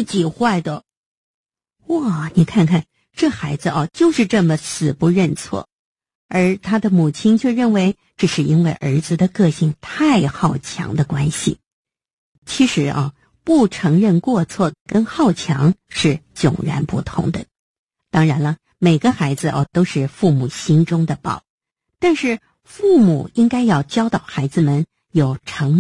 自己坏的。哇，你看看这孩子就是这么死不认错，而他的母亲却认为这是因为儿子的个性太好强的关系。其实不承认过错跟好强是迥然不同的。当然了，每个孩子都是父母心中的宝，但是父母应该要教导孩子们有承